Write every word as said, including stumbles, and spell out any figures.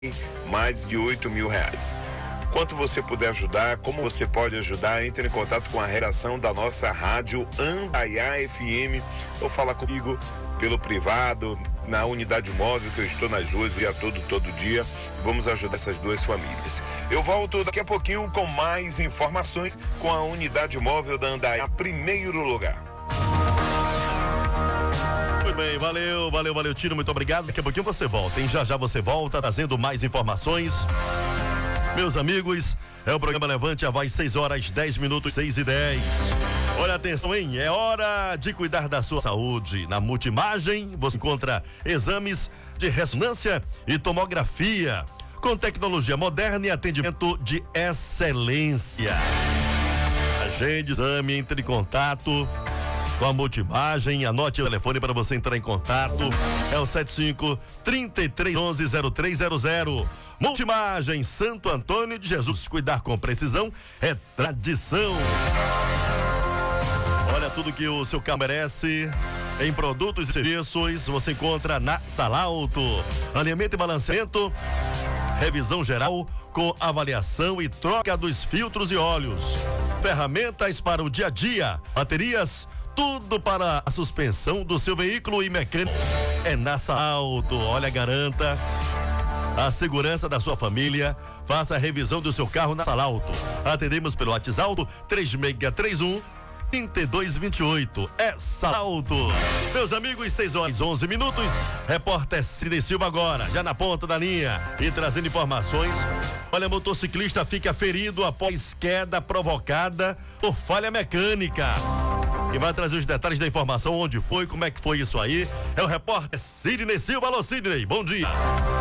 mais de oito mil reais. Quanto você puder ajudar, como você pode ajudar, entre em contato com a redação da nossa rádio Andaiá F M ou fala comigo pelo privado, na unidade móvel que eu estou nas ruas o dia todo, todo dia. Vamos ajudar essas duas famílias. Eu volto daqui a pouquinho com mais informações com a unidade móvel da Andaiá, primeiro lugar. Muito bem, valeu, valeu, valeu, Tino, muito obrigado. Daqui a pouquinho você volta, hein? Já já você volta trazendo mais informações. Meus amigos, é o programa Levante a Voz, seis horas, dez minutos, seis e dez. Olha atenção, hein? É hora de cuidar da sua saúde. Na Multimagem, você encontra exames de ressonância e tomografia, com tecnologia moderna e atendimento de excelência. Agende exame, entre em contato com a Multimagem, anote o telefone para você entrar em contato, é o sete cinco, trinta e três, onze, zero três zero zero. Multimagem, Santo Antônio de Jesus, cuidar com precisão é tradição. Olha tudo que o seu carro merece em produtos e serviços, você encontra na Salauto. Alinhamento e balanceamento, revisão geral com avaliação e troca dos filtros e óleos. Ferramentas para o dia a dia, baterias, tudo para a suspensão do seu veículo e mecânico. É na Salauto. Olha, garanta a segurança da sua família. Faça a revisão do seu carro na Salauto. Atendemos pelo WhatsApp três seis três um, dois dois dois oito. É Salauto. Meus amigos, seis horas e onze minutos. Repórter Cine Silva agora, já na ponta da linha e trazendo informações. Olha, motociclista fica ferido após queda provocada por falha mecânica. E vai trazer os detalhes da informação, onde foi, como é que foi isso aí. É o repórter Sidney Silva. Alô, Sidney, bom dia.